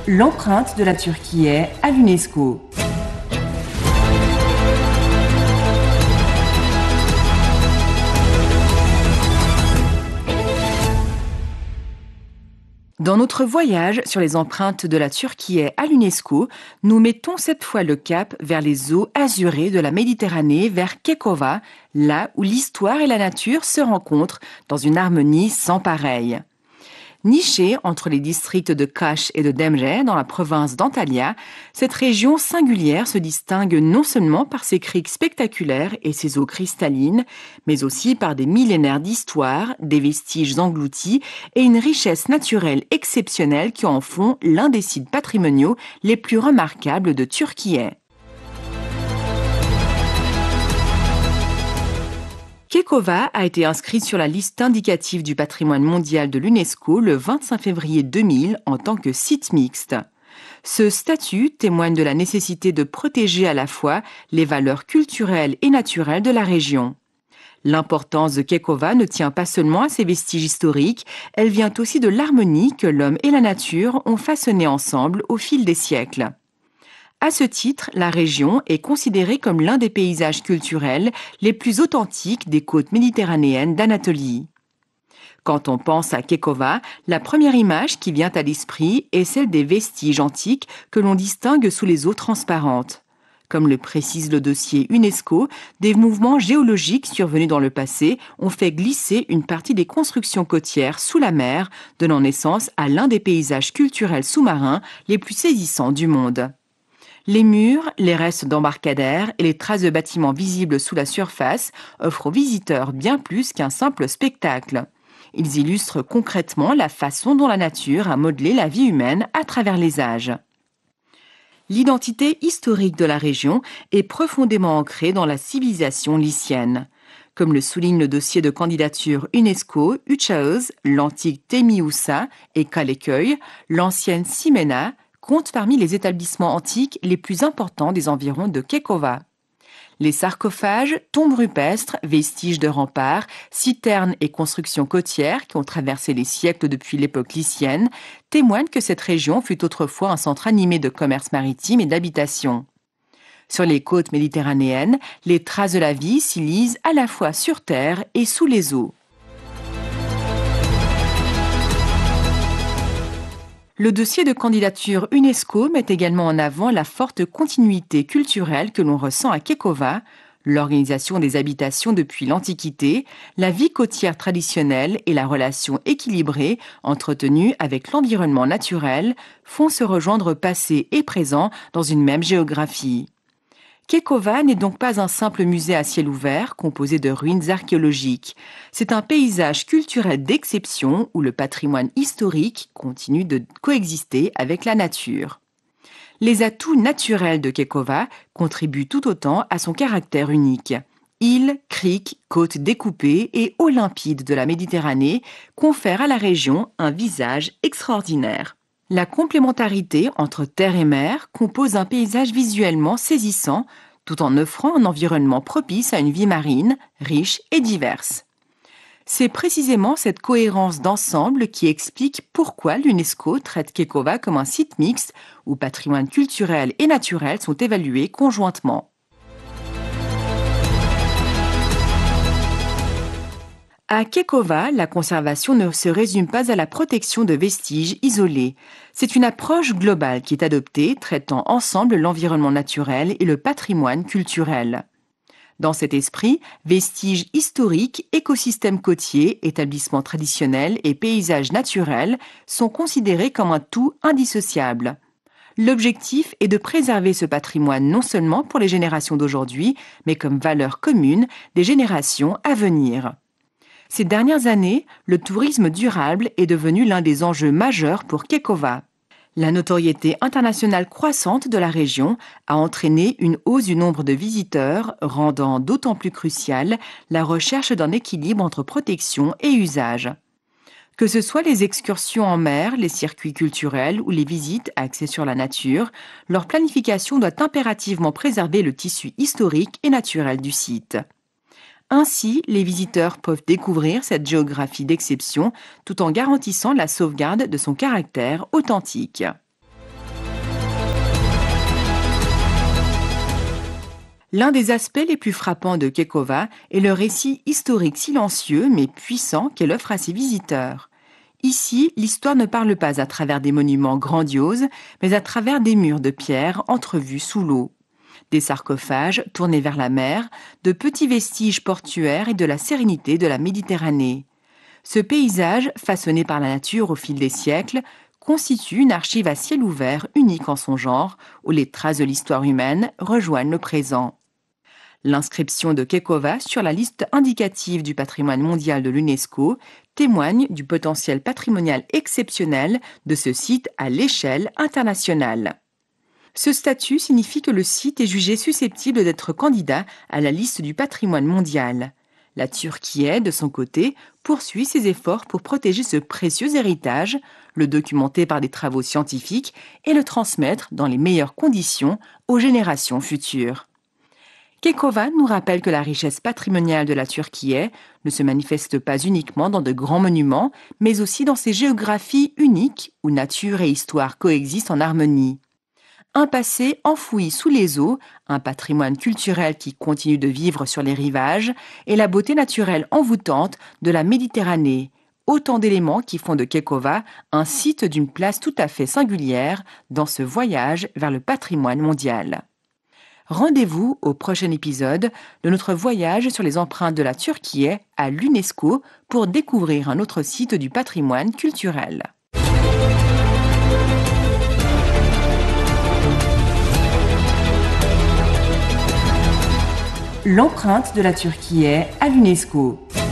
L'empreinte de la Turquie est à l'UNESCO. Dans notre voyage sur les empreintes de la Turquie à l'UNESCO, nous mettons cette fois le cap vers les eaux azurées de la Méditerranée, vers Kekova, là où l'histoire et la nature se rencontrent dans une harmonie sans pareille. Nichée entre les districts de Kaş et de Demre, dans la province d'Antalya, cette région singulière se distingue non seulement par ses criques spectaculaires et ses eaux cristallines, mais aussi par des millénaires d'histoire, des vestiges engloutis et une richesse naturelle exceptionnelle qui en font l'un des sites patrimoniaux les plus remarquables de Turquie. Kekova a été inscrite sur la liste indicative du patrimoine mondial de l'UNESCO le 25 février 2000 en tant que site mixte. Ce statut témoigne de la nécessité de protéger à la fois les valeurs culturelles et naturelles de la région. L'importance de Kekova ne tient pas seulement à ses vestiges historiques, elle vient aussi de l'harmonie que l'homme et la nature ont façonnée ensemble au fil des siècles. À ce titre, la région est considérée comme l'un des paysages culturels les plus authentiques des côtes méditerranéennes d'Anatolie. Quand on pense à Kekova, la première image qui vient à l'esprit est celle des vestiges antiques que l'on distingue sous les eaux transparentes. Comme le précise le dossier UNESCO, des mouvements géologiques survenus dans le passé ont fait glisser une partie des constructions côtières sous la mer, donnant naissance à l'un des paysages culturels sous-marins les plus saisissants du monde. Les murs, les restes d'embarcadères et les traces de bâtiments visibles sous la surface offrent aux visiteurs bien plus qu'un simple spectacle. Ils illustrent concrètement la façon dont la nature a modelé la vie humaine à travers les âges. L'identité historique de la région est profondément ancrée dans la civilisation lycienne. Comme le souligne le dossier de candidature UNESCO, Uçağız, l'antique Temiusa et Kaleköy, l'ancienne Simena, compte parmi les établissements antiques les plus importants des environs de Kekova. Les sarcophages, tombes rupestres, vestiges de remparts, citernes et constructions côtières qui ont traversé les siècles depuis l'époque lycienne témoignent que cette région fut autrefois un centre animé de commerce maritime et d'habitation. Sur les côtes méditerranéennes, les traces de la vie s'y lisent à la fois sur terre et sous les eaux. Le dossier de candidature UNESCO met également en avant la forte continuité culturelle que l'on ressent à Kekova, l'organisation des habitations depuis l'Antiquité, la vie côtière traditionnelle et la relation équilibrée entretenue avec l'environnement naturel font se rejoindre passé et présent dans une même géographie. Kekova n'est donc pas un simple musée à ciel ouvert composé de ruines archéologiques. C'est un paysage culturel d'exception où le patrimoine historique continue de coexister avec la nature. Les atouts naturels de Kekova contribuent tout autant à son caractère unique. Îles, criques, côtes découpées et eaux limpides de la Méditerranée confèrent à la région un visage extraordinaire. La complémentarité entre terre et mer compose un paysage visuellement saisissant, tout en offrant un environnement propice à une vie marine, riche et diverse. C'est précisément cette cohérence d'ensemble qui explique pourquoi l'UNESCO traite Kekova comme un site mixte où patrimoine culturel et naturel sont évalués conjointement. À Kekova, la conservation ne se résume pas à la protection de vestiges isolés. C'est une approche globale qui est adoptée, traitant ensemble l'environnement naturel et le patrimoine culturel. Dans cet esprit, vestiges historiques, écosystèmes côtiers, établissements traditionnels et paysages naturels sont considérés comme un tout indissociable. L'objectif est de préserver ce patrimoine non seulement pour les générations d'aujourd'hui, mais comme valeur commune des générations à venir. Ces dernières années, le tourisme durable est devenu l'un des enjeux majeurs pour Kekova. La notoriété internationale croissante de la région a entraîné une hausse du nombre de visiteurs, rendant d'autant plus cruciale la recherche d'un équilibre entre protection et usage. Que ce soit les excursions en mer, les circuits culturels ou les visites axées sur la nature, leur planification doit impérativement préserver le tissu historique et naturel du site. Ainsi, les visiteurs peuvent découvrir cette géographie d'exception tout en garantissant la sauvegarde de son caractère authentique. L'un des aspects les plus frappants de Kekova est le récit historique silencieux mais puissant qu'elle offre à ses visiteurs. Ici, l'histoire ne parle pas à travers des monuments grandioses, mais à travers des murs de pierre entrevus sous l'eau. Des sarcophages tournés vers la mer, de petits vestiges portuaires et de la sérénité de la Méditerranée. Ce paysage, façonné par la nature au fil des siècles, constitue une archive à ciel ouvert unique en son genre, où les traces de l'histoire humaine rejoignent le présent. L'inscription de Kekova sur la liste indicative du patrimoine mondial de l'UNESCO témoigne du potentiel patrimonial exceptionnel de ce site à l'échelle internationale. Ce statut signifie que le site est jugé susceptible d'être candidat à la liste du patrimoine mondial. La Turquie, de son côté, poursuit ses efforts pour protéger ce précieux héritage, le documenter par des travaux scientifiques et le transmettre dans les meilleures conditions aux générations futures. Kekova nous rappelle que la richesse patrimoniale de la Turquie ne se manifeste pas uniquement dans de grands monuments, mais aussi dans ses géographies uniques où nature et histoire coexistent en harmonie. Un passé enfoui sous les eaux, un patrimoine culturel qui continue de vivre sur les rivages et la beauté naturelle envoûtante de la Méditerranée. Autant d'éléments qui font de Kekova un site d'une place tout à fait singulière dans ce voyage vers le patrimoine mondial. Rendez-vous au prochain épisode de notre voyage sur les empreintes de la Turquie à l'UNESCO pour découvrir un autre site du patrimoine culturel. L'empreinte de la Turquie à l'UNESCO.